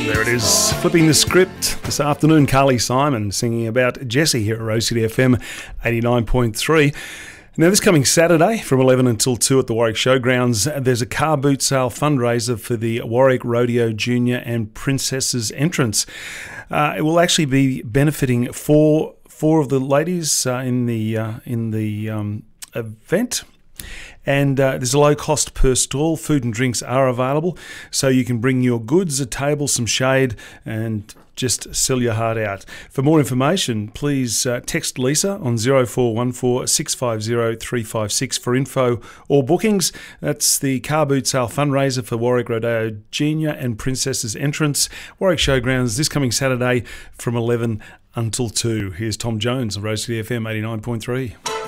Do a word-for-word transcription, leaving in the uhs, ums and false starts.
There it is, flipping the script this afternoon. Carly Simon singing about Jessie here at Rose City F M eighty-nine point three. Now, this coming Saturday from eleven until two at the Warwick Showgrounds, there's a car boot sale fundraiser for the Warwick Rodeo Junior and Princesses entrance. Uh, it will actually be benefiting four four of the ladies uh, in the uh, in the um, event. And uh, there's a low cost per stall. Food and drinks are available, so you can bring your goods, a table, some shade, and just sell your heart out. For more information, please uh, text Lisa on zero four one four, six five zero, three five six for info or bookings. That's the Car Boot Sale fundraiser for Warwick Rodeo Junior and Princesses entrance. Warwick Showgrounds this coming Saturday from eleven until two. Here's Tom Jones on Rose City F M eighty-nine point three.